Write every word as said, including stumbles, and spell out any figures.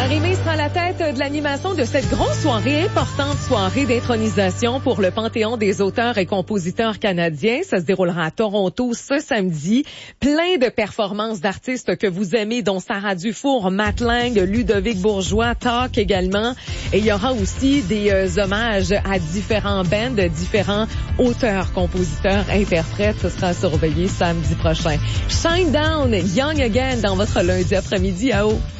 Marie-Mé sera à la tête de l'animation de cette grosse soirée, importante soirée d'intronisation pour le Panthéon des auteurs et compositeurs canadiens. Ça se déroulera à Toronto ce samedi. Plein de performances d'artistes que vous aimez, dont Sarah Dufour, Matt Lang, Ludovic Bourgeois, Talk également. Et il y aura aussi des euh, hommages à différents bands, différents auteurs, compositeurs, interprètes. Ce sera à surveiller samedi prochain. Shine Down, Young Again dans votre lundi après-midi à haut.